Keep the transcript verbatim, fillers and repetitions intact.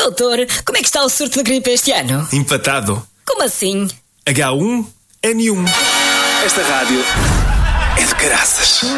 Doutor, como é que está o surto de gripe este ano? Empatado. Como assim? H um N um. Esta rádio é de caraças.